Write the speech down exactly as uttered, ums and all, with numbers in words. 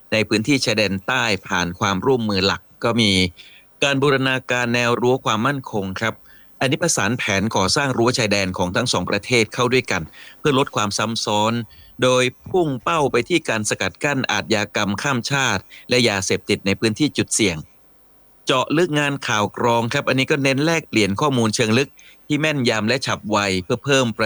ในพื้นที่ชายแดนใต้ผ่านความร่วมมือหลักก็มีการบูรณาการแนวรั้วความมั่นคงครับอันนี้ประสานแผนก่อสร้างรั้วชายแดนของทั้งสองประเทศเข้าด้วยกันเพื่อลดความซ้ำซ้อนโดยพุ่งเป้าไปที่การสกัดกั้นอาชญากรรมข้ามชาติและยาเสพติดในพื้นที่จุดเสี่ยงเจาะลึกงานข่าวกรองครับอันนี้ก็เน้นแลกเปลี่ยนข้อมูลเชิงลึกที่แม่นยำและฉับไวเพื่อเพิ่มประ